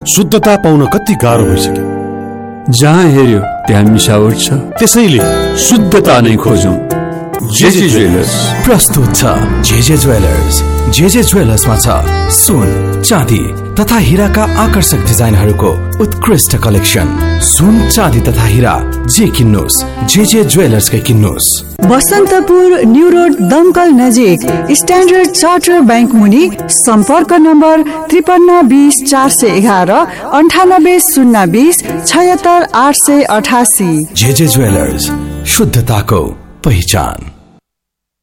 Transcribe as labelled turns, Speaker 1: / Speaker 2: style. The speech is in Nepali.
Speaker 1: शुद्धता पाउन कति गाह्रो भइसक्यो।
Speaker 2: जहाँ हेर्यो त्यहाँ मिसावट छ,
Speaker 1: त्यसैले
Speaker 2: शुद्धता नै खोजौं। जेजे ज्वेलर्स
Speaker 3: प्रस्तुत छ जेजे ज्वेलर्स। जेजे ज्वेलर्समा छ सुन, चाँदी तथा हीराका आकर्षक डिजाइनहरूको उत्कृष्ट कलेक्सन। सुन, चाँदी तथा हीरा जे किन्नुस् जेजे ज्वेलर्सकै किन्नुस्।
Speaker 4: बसन्तपुर न्यू रोड दमकल नजिक स्ट्यान्डर्ड चार्टर बैंक मुनि सम्पर्क नम्बर 5320 411 98 020 76 888।
Speaker 3: जेजे ज्वेलर्स, शुद्धताको पहिचान।